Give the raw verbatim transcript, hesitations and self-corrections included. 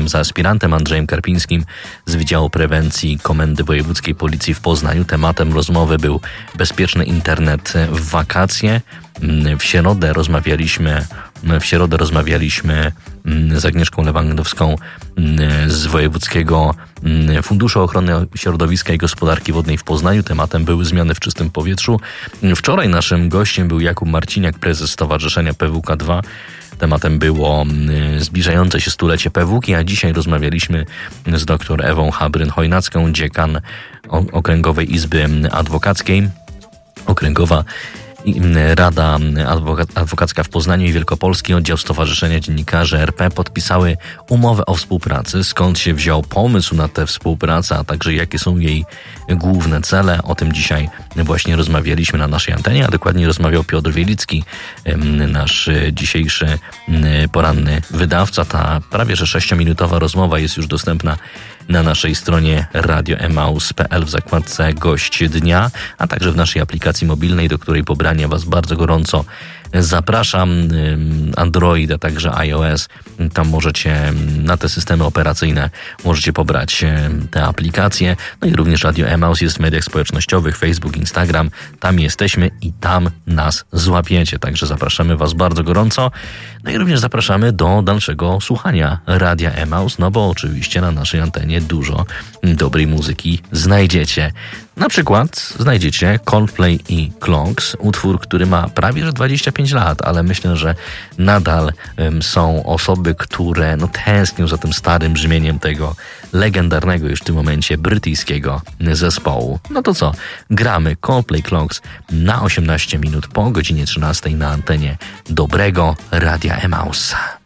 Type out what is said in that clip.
z aspirantem Andrzejem Karpińskim z Wydziału Prewencji Komendy Wojewódzkiej Policji w Poznaniu. Tematem rozmowy był bezpieczny internet w wakacje. W środę rozmawialiśmy, w środę rozmawialiśmy z Agnieszką Lewandowską z Wojewódzkiego Funduszu Ochrony Środowiska i Gospodarki Wodnej w Poznaniu. Tematem były zmiany w czystym powietrzu. Wczoraj naszym gościem był Jakub Marciniak, prezes Stowarzyszenia P W K dwa. Tematem było zbliżające się stulecie P W K, a dzisiaj rozmawialiśmy z dr Ewą Habryn-Chojnacką, dziekan Okręgowej Izby Adwokackiej. Okręgowa Rada Adwokacka w Poznaniu i Wielkopolski Oddział Stowarzyszenia Dziennikarzy R P podpisały umowę o współpracy. Skąd się wziął pomysł na tę współpracę, a także jakie są jej główne cele? O tym dzisiaj właśnie rozmawialiśmy na naszej antenie, a dokładnie rozmawiał Piotr Wielicki, nasz dzisiejszy poranny wydawca. Ta prawie że sześciominutowa rozmowa jest już dostępna na naszej stronie radio emaus kropka p l w zakładce Gość Dnia, a także w naszej aplikacji mobilnej, do której pobrania Was bardzo gorąco zapraszam. Android, a także iOS. Tam możecie, na te systemy operacyjne możecie pobrać te aplikacje. No i również Radio Emaus jest w mediach społecznościowych, Facebook, Instagram. Tam jesteśmy i tam nas złapiecie. Także zapraszamy Was bardzo gorąco. No i również zapraszamy do dalszego słuchania Radia Emaus, no bo oczywiście na naszej antenie dużo dobrej muzyki znajdziecie. Na przykład znajdziecie Coldplay i Clocks, utwór, który ma prawie że dwadzieścia pięć lat, ale myślę, że nadal um, są osoby, które no, tęsknią za tym starym brzmieniem tego legendarnego już w tym momencie brytyjskiego zespołu. No to co? Gramy Coldplay Clocks na osiemnaście minut po godzinie trzynastej na antenie dobrego Radia Emaus.